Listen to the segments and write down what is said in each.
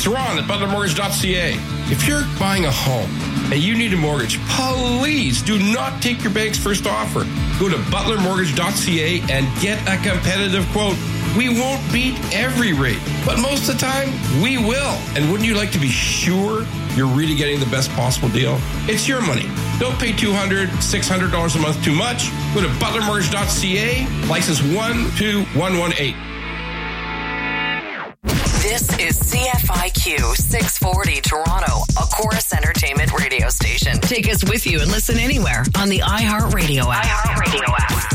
It's Ron at ButlerMortgage.ca. If you're buying a home and you need a mortgage, please do not take your bank's first offer. Go to ButlerMortgage.ca and get a competitive quote. We won't beat every rate, but most of the time, we will. And wouldn't you like to be sure you're really getting the best possible deal? It's your money. Don't pay $200, $600 a month too much. Go to ButlerMortgage.ca, license 12118. This is CFIQ 640 Toronto, a Chorus Entertainment radio station. Take us with you and listen anywhere on the iHeartRadio app.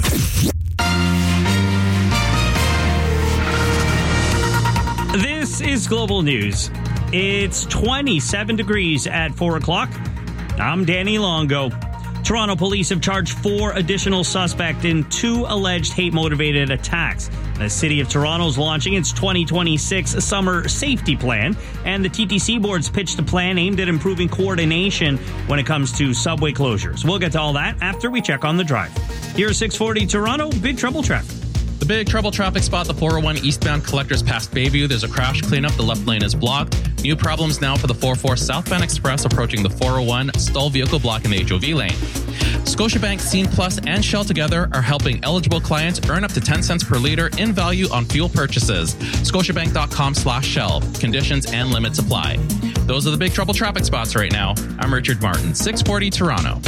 This is Global News. It's 27 degrees at 4 o'clock. I'm Danny Longo. Toronto police have charged 4 additional suspects in 2 alleged hate-motivated attacks. The City of Toronto is launching its 2026 Summer Safety Plan, and the TTC Board's pitched a plan aimed at improving coordination when it comes to subway closures. We'll get to all that after we check on the drive. Here's 640 Toronto, Big Trouble traffic. The big trouble traffic spot, the 401 eastbound collectors past Bayview. There's a crash cleanup. The left lane is blocked. New problems now for the 44 southbound express approaching the 401. Stalled vehicle blocking the HOV lane. Scotiabank, Scene Plus, and Shell together are helping eligible clients earn up to 10 cents per liter in value on fuel purchases. Scotiabank.com/Shell. Conditions and limits apply. Those are the big trouble traffic spots right now. I'm Richard Martin, 640 Toronto.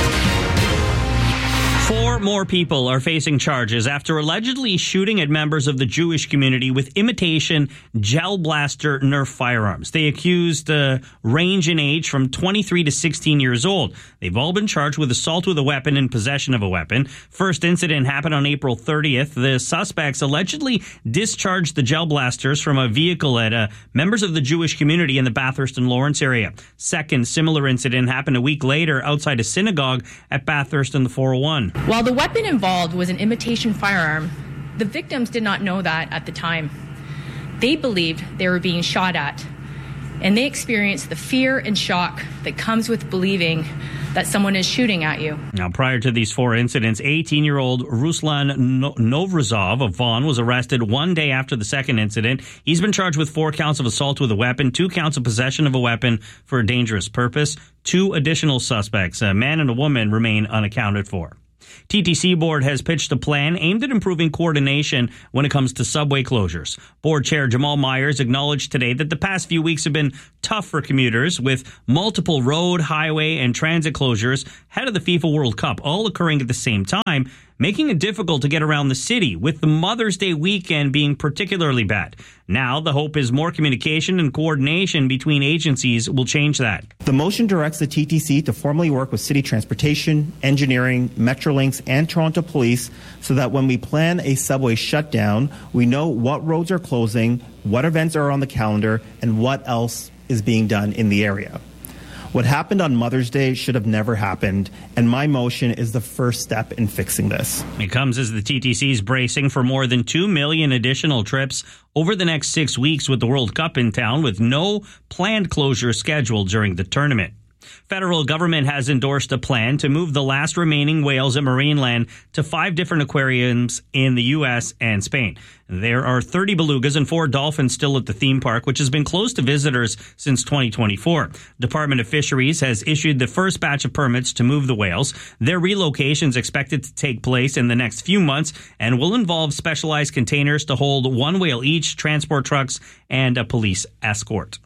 4 more people are facing charges after allegedly shooting at members of the Jewish community with imitation gel blaster Nerf firearms. They accused range in age from 23 to 16 years old. They've all been charged with assault with a weapon and possession of a weapon. First incident happened on April 30th. The suspects allegedly discharged the gel blasters from a vehicle at members of the Jewish community in the Bathurst and Lawrence area. Second similar incident happened a week later outside a synagogue at Bathurst and the 401. While the weapon involved was an imitation firearm, the victims did not know that at the time. They believed they were being shot at, and they experienced the fear and shock that comes with believing that someone is shooting at you. Now, prior to these 4 incidents, 18-year-old Ruslan Novrazov of Vaughan was arrested 1 day after the second incident. He's been charged with 4 counts of assault with a weapon, 2 counts of possession of a weapon for a dangerous purpose. 2 additional suspects, a man and a woman, remain unaccounted for. TTC Board has pitched a plan aimed at improving coordination when it comes to subway closures. Board Chair Jamal Myers acknowledged today that the past few weeks have been tough for commuters, with multiple road, highway, and transit closures ahead of the FIFA World Cup all occurring at the same time, making it difficult to get around the city, with the Mother's Day weekend being particularly bad. Now, the hope is more communication and coordination between agencies will change that. The motion directs the TTC to formally work with City Transportation, Engineering, Metrolinx, and Toronto Police so that when we plan a subway shutdown, we know what roads are closing, what events are on the calendar, and what else is being done in the area. What happened on Mother's Day should have never happened, and my motion is the first step in fixing this. It comes as the TTC is bracing for more than 2 million additional trips over the next 6 weeks with the World Cup in town, with no planned closure scheduled during the tournament. Federal government has endorsed a plan to move the last remaining whales at Marineland to 5 different aquariums in the U.S. and Spain. There are 30 belugas and 4 dolphins still at the theme park, which has been closed to visitors since 2024. Department of Fisheries has issued the first batch of permits to move the whales. Their relocation is expected to take place in the next few months and will involve specialized containers to hold 1 whale each, transport trucks, and a police escort.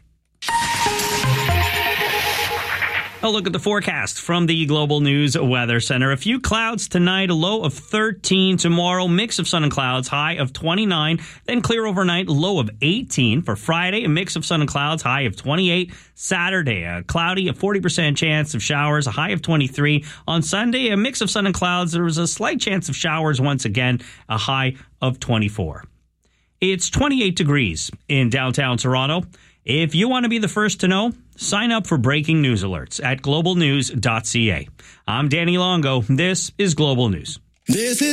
A look at the forecast from the Global News Weather Center. A few clouds tonight, a low of 13 tomorrow, mix of sun and clouds, high of 29, then clear overnight, low of 18. For Friday, a mix of sun and clouds, high of 28. Saturday, a cloudy, a 40% chance of showers, a high of 23. On Sunday, a mix of sun and clouds, there was a slight chance of showers once again, a high of 24. It's 28 degrees in downtown Toronto. If you want to be the first to know, sign up for breaking news alerts at globalnews.ca. I'm Danny Longo. This is Global News.